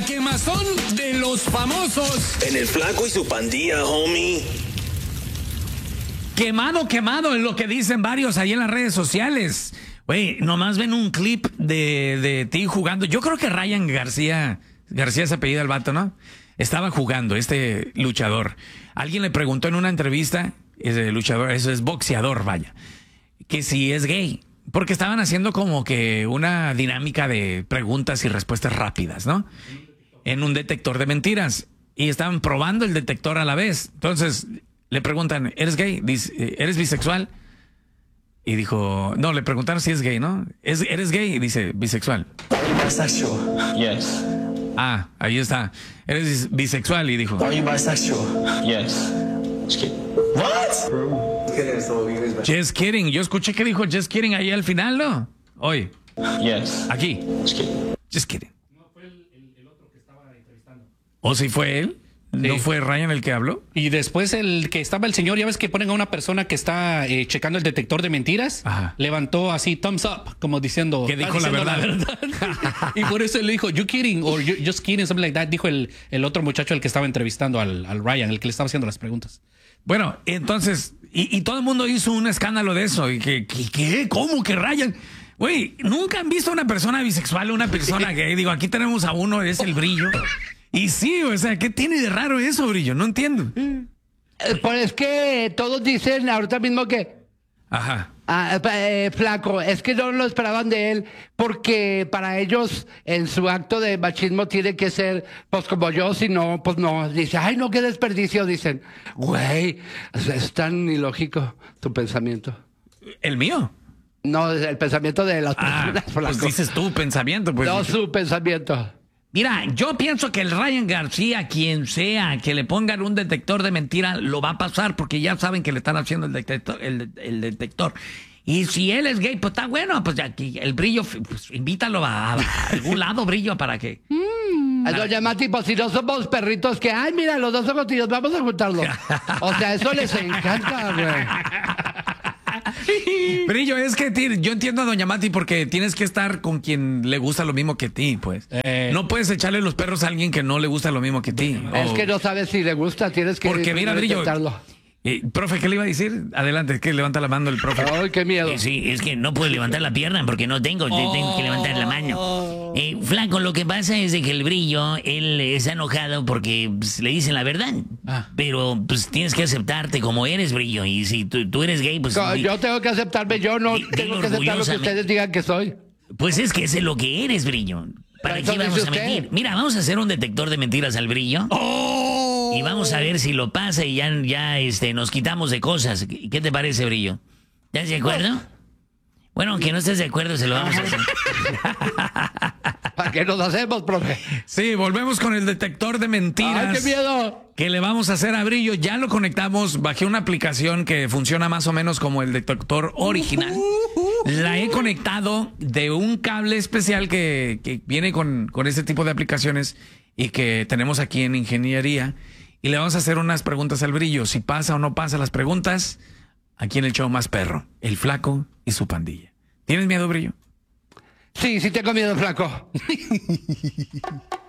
La quemazón de los famosos. En el Flaco y su pandilla, homie. Quemado es lo que dicen varios ahí en las redes sociales. Güey, nomás ven un clip de ti jugando. Yo creo que Ryan García se apellida el vato, ¿no? Estaba jugando, este luchador. Alguien le preguntó en una entrevista, ese luchador, eso es boxeador, vaya, que si es gay. Porque estaban haciendo como que una dinámica de preguntas y respuestas rápidas, ¿no? En un detector de mentiras. Y estaban probando el detector a la vez. Entonces le preguntan, ¿eres gay? Dice, ¿eres bisexual? Y dijo, no, le preguntaron si es gay, ¿no? ¿Eres gay? Y dice, bisexual. Are you bisexual? Yes. Ah, ahí está. ¿Eres bisexual? Y dijo, Are you bisexual? Yes. Just kidding. What? just kidding. Yo escuché que dijo just kidding ahí al final, ¿no? Hoy, Yes. aquí. Just kidding. Just kidding. No fue el otro que estaba entrevistando. ¿O si fue él? Sí. ¿No fue Ryan el que habló? Y después el que estaba el señor, ya ves que ponen a una persona que está checando el detector de mentiras, Ajá. levantó así thumbs up, como diciendo Que dijo "Está la diciendo verdad". Y por eso le dijo you kidding or just kidding, something like that, dijo el otro muchacho el que estaba entrevistando al Ryan, el que le estaba haciendo las preguntas. Bueno, entonces, y todo el mundo hizo un escándalo de eso. Y ¿qué? ¿Cómo que Ryan? Güey, ¿nunca han visto a una persona bisexual o una persona gay? Digo, aquí tenemos a uno, es el Brillo. Y sí, o sea, ¿qué tiene de raro eso, Brillo? No entiendo. Pues es que todos dicen ahorita mismo que Ajá. Flaco, es que no lo esperaban de él porque para ellos en su acto de machismo tiene que ser pues como yo, si no, pues no. Dice, ay no, qué desperdicio, dicen. Güey, es tan ilógico tu pensamiento. ¿El mío? No, el pensamiento de las personas, Pues Flaco. dices tu pensamiento. Pues. No su pensamiento. Mira, yo pienso que el Ryan García, quien sea, que le pongan un detector de mentira, lo va a pasar porque ya saben que le están haciendo el detector. Y si él es gay, pues está bueno, pues aquí el Brillo, pues invítalo a algún lado, Brillo, para que... Doña Mati, pues si no somos perritos que, ay, mira, los dos somos tíos, vamos a juntarlos. O sea, eso les encanta, güey. Brillo, es que yo entiendo a Doña Mati porque tienes que estar con quien le gusta lo mismo que ti, pues. No puedes echarle los perros a alguien que no le gusta lo mismo que ti. Es que no sabes si le gusta, tienes que Porque mira, Brillo, intentarlo. profe, ¿qué le iba a decir? Adelante, que levanta la mano el profe. Ay, qué miedo. Sí, es que no puedo levantar la pierna porque no tengo, tengo que levantar la mano. Flaco, lo que pasa es de que el Brillo, él está enojado porque pues, le dicen la verdad. Pero pues tienes que aceptarte como eres, Brillo. Y si tú eres gay, pues... Yo tengo que aceptarme, yo no tengo que aceptar lo que orgullosamente. ustedes digan que soy. Pues es que ese es lo que eres, Brillo. ¿Para Eso qué vamos dice a usted. mentir? Mira, vamos a hacer un detector de mentiras al Brillo. Y vamos a ver si lo pasa y ya nos quitamos de cosas. ¿Qué te parece, Brillo? ¿Estás de acuerdo? Bueno, aunque no estés de acuerdo, se lo vamos a hacer. ¿Para qué nos hacemos, profe? Sí, volvemos con el detector de mentiras. ¡Ay, qué miedo! Que le vamos a hacer a Brillo. Ya lo conectamos, bajé una aplicación que funciona más o menos como el detector original. La he conectado de un cable especial que viene con este tipo de aplicaciones y que tenemos aquí en ingeniería. Y le vamos a hacer unas preguntas al Brillo. Si pasa o no pasa las preguntas, aquí en el show más perro, el Flaco y su pandilla. ¿Tienes miedo, Brillo? Sí, sí tengo miedo, Flaco.